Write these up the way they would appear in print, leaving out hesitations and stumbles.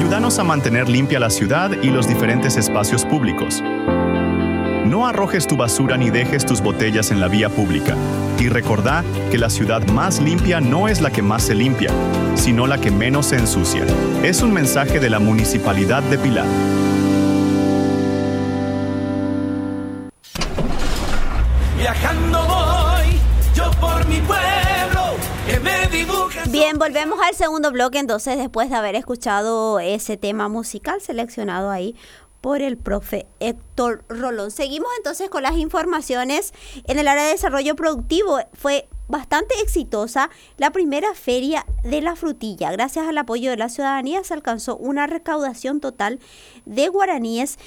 Ayúdanos a mantener limpia la ciudad y los diferentes espacios públicos. No arrojes tu basura ni dejes tus botellas en la vía pública. Y recordá que la ciudad más limpia no es la que más se limpia, sino la que menos se ensucia. Es un mensaje de la Municipalidad de Pilar. Viajando voy, yo por mi pueblo, que me dibuja. Bien, volvemos al segundo bloque entonces después de haber escuchado ese tema musical seleccionado ahí por el profe Héctor Rolón. Seguimos entonces con las informaciones. En el área de desarrollo productivo fue bastante exitosa la primera feria de la frutilla. Gracias al apoyo de la ciudadanía se alcanzó una recaudación total de guaraníes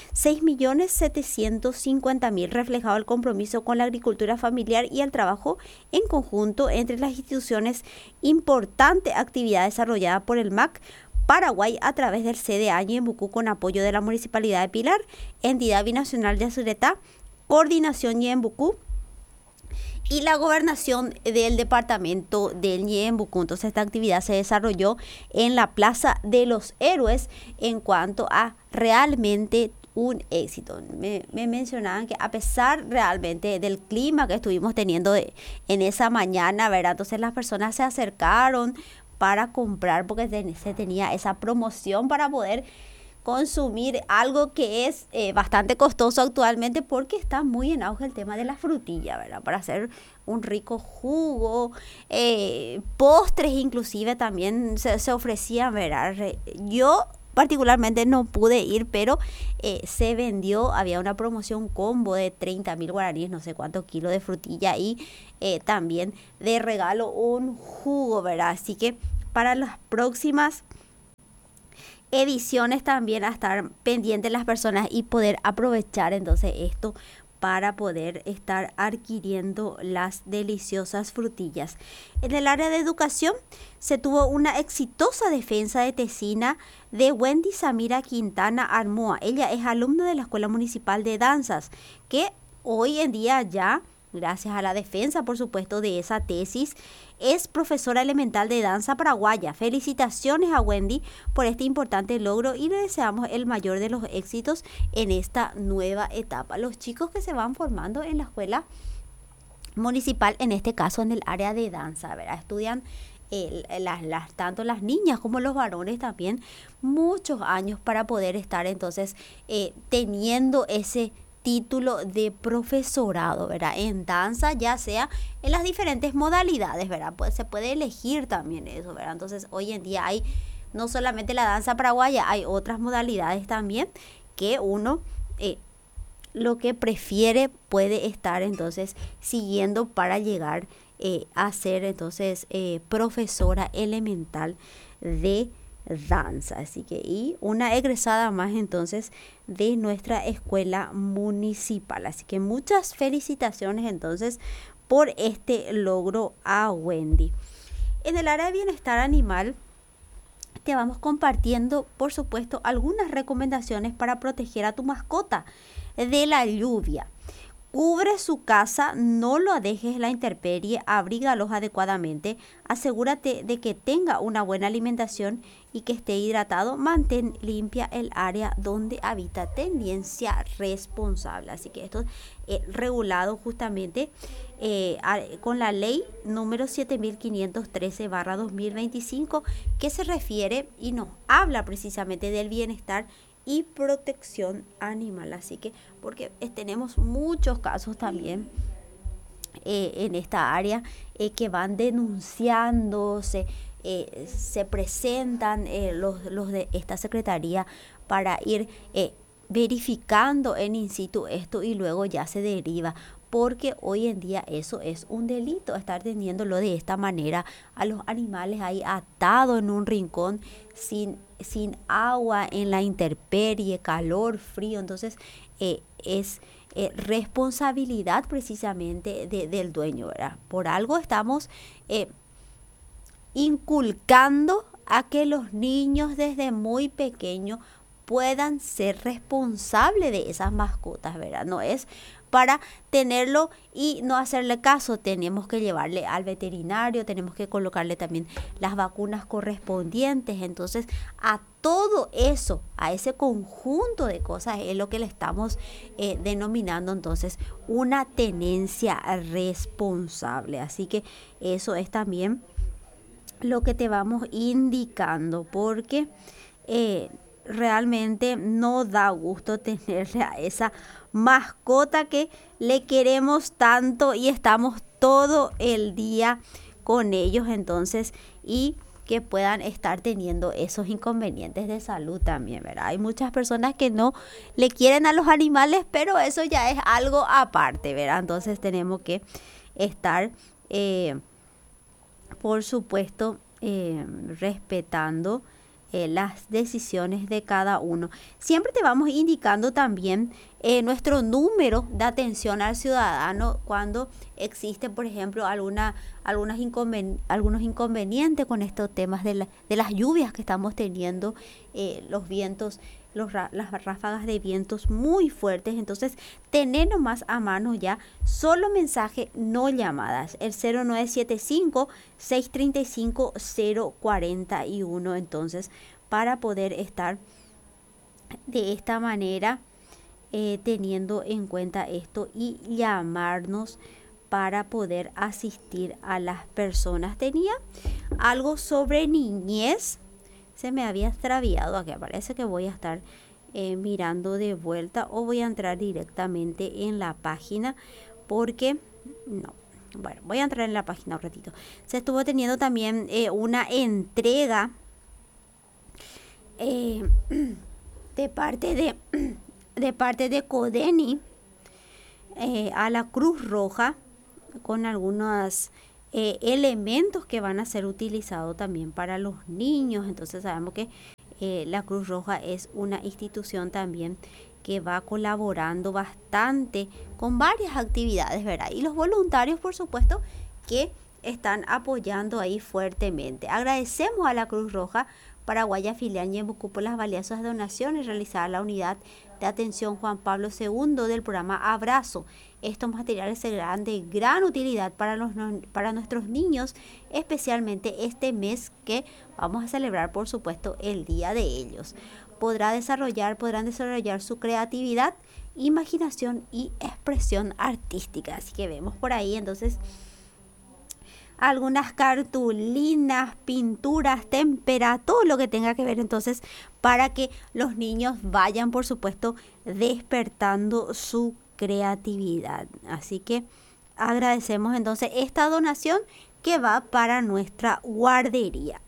6.750.000, reflejado el compromiso con la agricultura familiar y el trabajo en conjunto entre las instituciones. Importante actividad desarrollada por el MAC Paraguay a través del CDA Ñeembucú con apoyo de la Municipalidad de Pilar, Entidad Binacional de Azuretá, Coordinación Ñeembucú y la gobernación del departamento del Ñeembucú. Entonces esta actividad se desarrolló en la Plaza de los Héroes en cuanto a realmente un éxito. Me mencionaban que a pesar realmente del clima que estuvimos teniendo en esa mañana, ¿verdad? Entonces las personas se acercaron para comprar porque se tenía esa promoción para poder consumir algo que es bastante costoso actualmente porque está muy en auge el tema de la frutilla, ¿verdad? Para hacer un rico jugo, postres inclusive también se ofrecían, ¿verdad? Yo particularmente no pude ir, pero se vendió, había una promoción combo de 30.000 guaraníes, no sé cuántos kilos de frutilla y también de regalo un jugo, ¿verdad? Así que para las próximas ediciones también a estar pendientes las personas y poder aprovechar entonces esto para poder estar adquiriendo las deliciosas frutillas. En el área de educación se tuvo una exitosa defensa de tesina de Wendy Samira Quintana Armoa. Ella es alumna de la Escuela Municipal de Danzas, que hoy en día ya, gracias a la defensa, por supuesto, de esa tesis, es profesora elemental de danza paraguaya. Felicitaciones a Wendy por este importante logro y le deseamos el mayor de los éxitos en esta nueva etapa. Los chicos que se van formando en la escuela municipal, en este caso en el área de danza, ¿verdad? Estudian tanto las niñas como los varones también muchos años para poder estar entonces teniendo ese título de profesorado, ¿verdad? En danza, ya sea en las diferentes modalidades, ¿verdad? Pues se puede elegir también eso, ¿verdad? Entonces, hoy en día hay no solamente la danza paraguaya, hay otras modalidades también que uno lo que prefiere puede estar entonces siguiendo para llegar a ser entonces profesora elemental de danza. Así que y una egresada más entonces de nuestra escuela municipal. Así que muchas felicitaciones entonces por este logro a Wendy. En el área de bienestar animal te vamos compartiendo, por supuesto, algunas recomendaciones para proteger a tu mascota de la lluvia. Cubre su casa, no lo dejes en la intemperie, abrígalos adecuadamente, asegúrate de que tenga una buena alimentación y que esté hidratado, mantén limpia el área donde habita, tenencia responsable. Así que esto es regulado justamente con la ley número 7513/2025 que se refiere y nos habla precisamente del bienestar y protección animal. Así que porque tenemos muchos casos también en esta área que van denunciándose, se presentan los de esta secretaría para ir verificando en in situ esto y luego ya se deriva, porque hoy en día eso es un delito, estar teniéndolo de esta manera a los animales ahí atados en un rincón sin agua, en la intemperie, calor, frío. Entonces es responsabilidad precisamente del dueño, ¿verdad? Por algo estamos inculcando a que los niños desde muy pequeños puedan ser responsables de esas mascotas, ¿verdad? No es para tenerlo y no hacerle caso. Tenemos que llevarle al veterinario, tenemos que colocarle también las vacunas correspondientes. Entonces, a todo eso, a ese conjunto de cosas es lo que le estamos denominando entonces una tenencia responsable. Así que eso es también lo que te vamos indicando, porque realmente no da gusto tenerle a esa mascota que le queremos tanto y estamos todo el día con ellos, entonces, y que puedan estar teniendo esos inconvenientes de salud también, ¿verdad? Hay muchas personas que no le quieren a los animales, pero eso ya es algo aparte, ¿verdad? Entonces tenemos que estar, por supuesto, respetando las decisiones de cada uno. Siempre te vamos indicando también nuestro número de atención al ciudadano cuando existe, por ejemplo, algunos inconvenientes con estos temas de las lluvias que estamos teniendo, los vientos, las ráfagas de vientos muy fuertes. Entonces, tener nomás a mano ya solo mensaje, no llamadas, el 0975-635-041. Entonces, para poder estar de esta manera teniendo en cuenta esto y llamarnos para poder asistir a las personas. Tenía algo sobre niñez. Se me había extraviado aquí, parece que voy a estar mirando de vuelta o voy a entrar directamente en la página porque no, bueno, voy a entrar en la página un ratito. Se estuvo teniendo también una entrega de parte de Codeni a la Cruz Roja con algunos elementos que van a ser utilizados también para los niños. Entonces sabemos que la Cruz Roja es una institución también que va colaborando bastante con varias actividades, ¿verdad? Y los voluntarios, por supuesto, que están apoyando ahí fuertemente. Agradecemos a la Cruz Roja Paraguaya Filial Ñembucú por las valiosas donaciones realizadas a la unidad de atención Juan Pablo II del programa Abrazo. Estos materiales serán de gran utilidad para nuestros niños, especialmente este mes que vamos a celebrar, por supuesto, el Día de ellos. Podrán desarrollar su creatividad, imaginación y expresión artística. Así que vemos por ahí entonces algunas cartulinas, pinturas, témpera, todo lo que tenga que ver entonces para que los niños vayan, por supuesto, despertando su creatividad. Así que agradecemos entonces esta donación que va para nuestra guardería.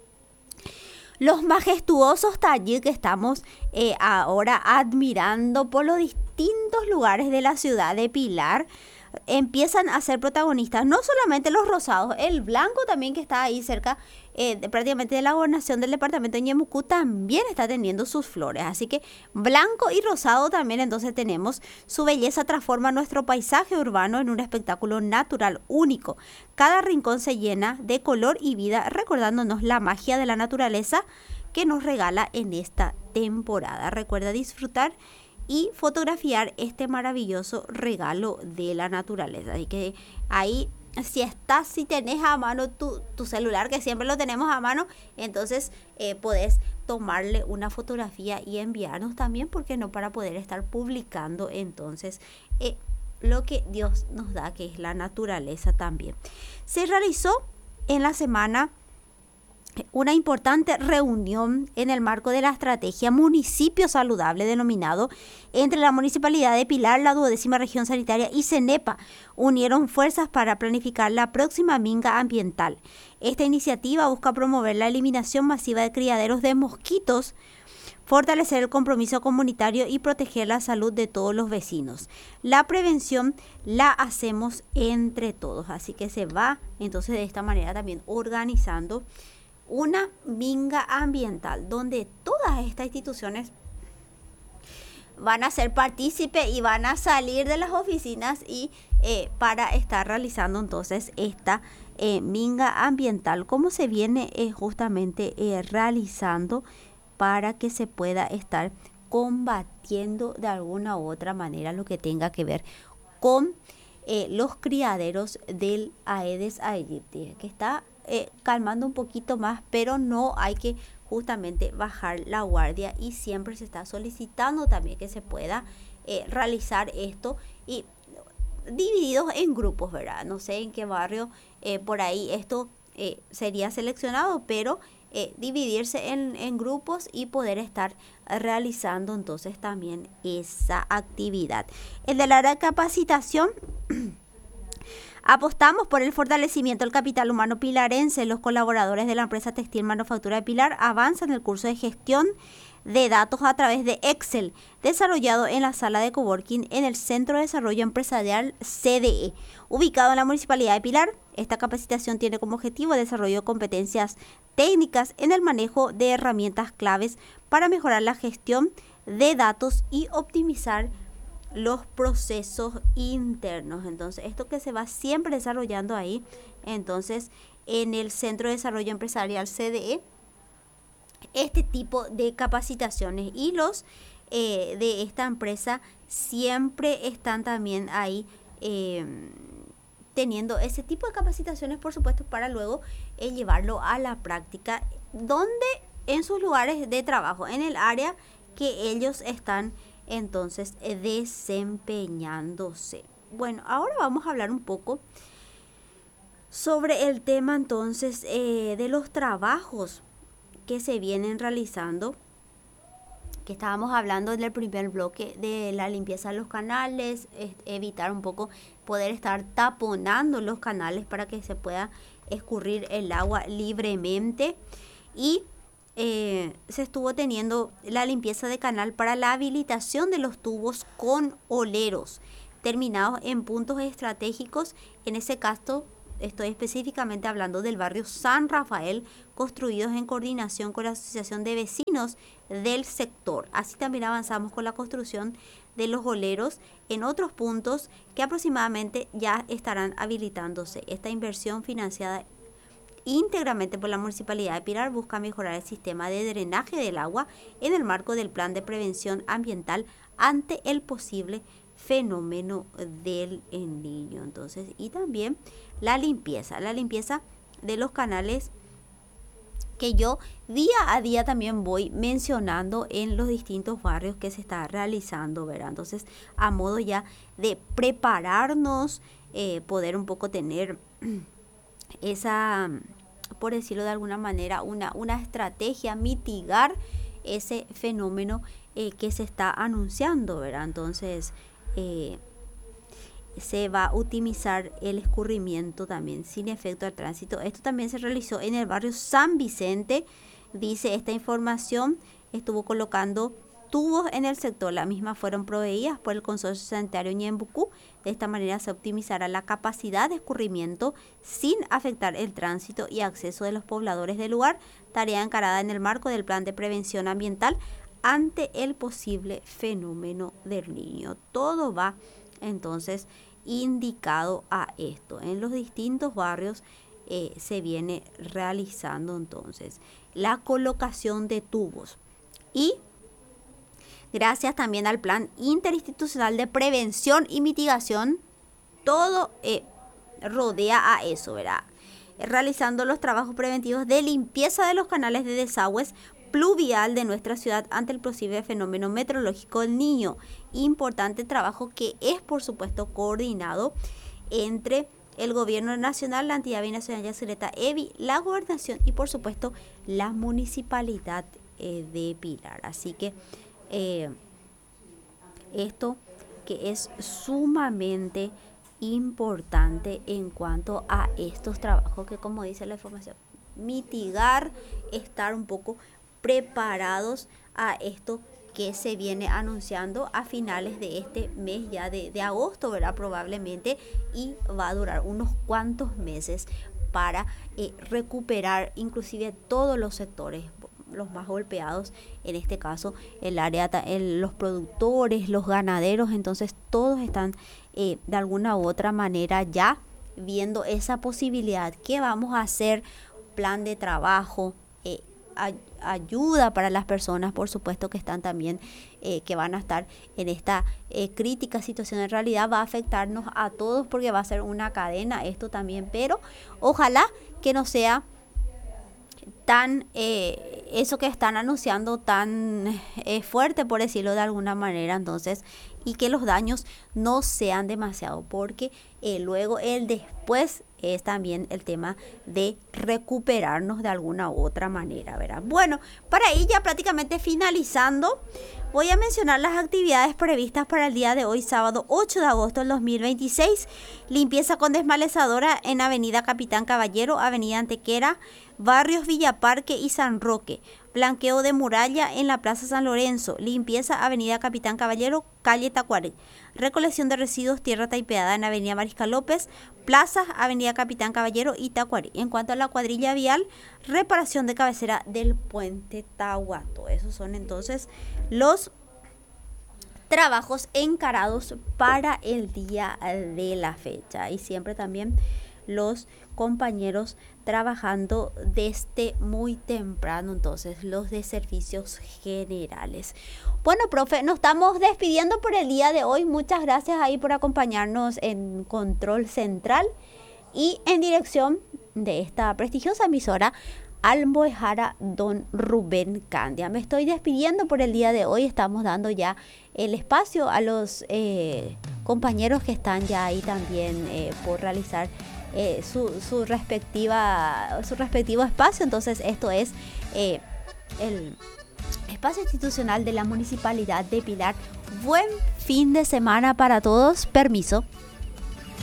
Los majestuosos talleres que estamos ahora admirando por los distintos lugares de la ciudad de Pilar empiezan a ser protagonistas, no solamente los rosados, el blanco también que está ahí cerca prácticamente de la gobernación del departamento de Ñembucú también está teniendo sus flores, así que blanco y rosado también entonces tenemos. Su belleza transforma nuestro paisaje urbano en un espectáculo natural único. Cada rincón se llena de color y vida, recordándonos la magia de la naturaleza que nos regala en esta temporada. Recuerda disfrutar y fotografiar este maravilloso regalo de la naturaleza. Así que ahí, si tenés a mano tu celular, que siempre lo tenemos a mano, entonces podés tomarle una fotografía y enviarnos también, porque no, para poder estar publicando entonces lo que Dios nos da, que es la naturaleza también. Se realizó en la semana una importante reunión en el marco de la estrategia Municipio Saludable denominado entre la Municipalidad de Pilar, la 12ª Región Sanitaria y CENEPA. Unieron fuerzas para planificar la próxima minga ambiental. Esta iniciativa busca promover la eliminación masiva de criaderos de mosquitos, fortalecer el compromiso comunitario y proteger la salud de todos los vecinos. La prevención la hacemos entre todos, así que se va entonces de esta manera también organizando una minga ambiental donde todas estas instituciones van a ser partícipes y van a salir de las oficinas y para estar realizando entonces esta minga ambiental, como se viene justamente realizando para que se pueda estar combatiendo de alguna u otra manera lo que tenga que ver con los criaderos del Aedes aegypti, que está calmando un poquito más, pero no hay que justamente bajar la guardia, y siempre se está solicitando también que se pueda realizar esto, y divididos en grupos, ¿verdad? No sé en qué barrio por ahí esto sería seleccionado, pero dividirse en grupos y poder estar realizando entonces también esa actividad. El del área de capacitación, apostamos por el fortalecimiento del capital humano pilarense. Los colaboradores de la empresa textil Manufactura de Pilar avanzan en el curso de gestión de datos a través de Excel, desarrollado en la sala de coworking en el Centro de Desarrollo Empresarial CDE, ubicado en la Municipalidad de Pilar. Esta capacitación tiene como objetivo el desarrollo de competencias técnicas en el manejo de herramientas claves para mejorar la gestión de datos y optimizar los procesos internos. Entonces, esto que se va siempre desarrollando ahí, entonces, en el Centro de Desarrollo Empresarial CDE, este tipo de capacitaciones, y los de esta empresa siempre están también ahí teniendo ese tipo de capacitaciones, por supuesto, para luego llevarlo a la práctica, donde en sus lugares de trabajo, en el área que ellos están entonces desempeñándose. Bueno, ahora vamos a hablar un poco sobre el tema entonces de los trabajos que se vienen realizando, que estábamos hablando en el primer bloque de la limpieza de los canales, evitar un poco poder estar taponando los canales para que se pueda escurrir el agua libremente, y se estuvo teniendo la limpieza de canal para la habilitación de los tubos con oleros terminados en puntos estratégicos. En ese caso estoy específicamente hablando del barrio San Rafael, construidos en coordinación con la Asociación de Vecinos del sector. Así también avanzamos con la construcción de los oleros en otros puntos que aproximadamente ya estarán habilitándose. Esta inversión, financiada íntegramente por la Municipalidad de Pilar, busca mejorar el sistema de drenaje del agua en el marco del plan de prevención ambiental ante el posible fenómeno del El Niño. Entonces, y también la limpieza de los canales, que yo día a día también voy mencionando en los distintos barrios que se está realizando, ¿verdad? Entonces, a modo ya de prepararnos, poder un poco tener esa, por decirlo de alguna manera, una estrategia, mitigar ese fenómeno que se está anunciando, ¿verdad? Entonces, se va a optimizar el escurrimiento también sin efecto al tránsito. Esto también se realizó en el barrio San Vicente. Dice esta información, estuvo colocando tubos en el sector. Las mismas fueron proveídas por el Consorcio Sanitario Ñembucú. De esta manera se optimizará la capacidad de escurrimiento sin afectar el tránsito y acceso de los pobladores del lugar. Tarea encarada en el marco del plan de prevención ambiental ante el posible fenómeno del Niño. Todo va entonces indicado a esto. En los distintos barrios se viene realizando entonces la colocación de tubos, y gracias también al plan interinstitucional de prevención y mitigación, todo rodea a eso, ¿verdad? Realizando los trabajos preventivos de limpieza de los canales de desagües pluvial de nuestra ciudad ante el posible fenómeno meteorológico del Niño. Importante trabajo que es, por supuesto, coordinado entre el Gobierno Nacional, la entidad binacional Yacyretá EBI, la Gobernación y, por supuesto, la Municipalidad de Pilar. Así que esto que es sumamente importante en cuanto a estos trabajos que, como dice la información, mitigar, estar un poco preparados a esto que se viene anunciando a finales de este mes ya de agosto, ¿verdad? Probablemente, y va a durar unos cuantos meses para recuperar inclusive todos los sectores, los más golpeados, en este caso el área, los productores, los ganaderos. Entonces todos están de alguna u otra manera ya viendo esa posibilidad. ¿Qué vamos a hacer? Plan de trabajo, ayuda para las personas, por supuesto, que están también, que van a estar en esta crítica situación. En realidad va a afectarnos a todos porque va a ser una cadena esto también, pero ojalá que no sea tan eso que están anunciando tan fuerte, por decirlo de alguna manera, entonces, y que los daños no sean demasiado, porque luego el después es también el tema de recuperarnos de alguna u otra manera, ¿verdad? Bueno, para ir ya prácticamente finalizando, voy a mencionar las actividades previstas para el día de hoy, sábado 8 de agosto del 2026. Limpieza con desmalezadora en Avenida Capitán Caballero, Avenida Antequera, Barrios Villa Parque y San Roque. Blanqueo de muralla en la Plaza San Lorenzo. Limpieza Avenida Capitán Caballero, calle Tacuarí. Recolección de residuos tierra taipeada en Avenida Mariscal López, Plaza Avenida Capitán Caballero y Tacuarí. En cuanto a la cuadrilla vial, reparación de cabecera del puente Tahuato. Esos son entonces los trabajos encarados para el día de la fecha. Y siempre también los compañeros trabajando desde muy temprano, entonces los de servicios generales. Bueno, profe, nos estamos despidiendo por el día de hoy. Muchas gracias ahí por acompañarnos en Control Central y en dirección de esta prestigiosa emisora Almohadera Don Rubén Candia. Me estoy despidiendo por el día de hoy. Estamos dando ya el espacio a los compañeros que están ya ahí también por realizar su respectivo espacio. Entonces esto es el espacio institucional de la Municipalidad de Pilar. Buen fin de semana para todos. Permiso.